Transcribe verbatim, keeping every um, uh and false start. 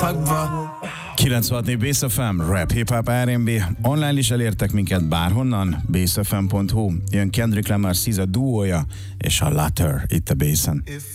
kilencvenhat Bass ef em, rap, hip-hop, er end bé. Online is elértek minket bárhonnan, bass f m pont hu. Jön Kendrick Lamar, es zé á duója és a Latter itt a Basson.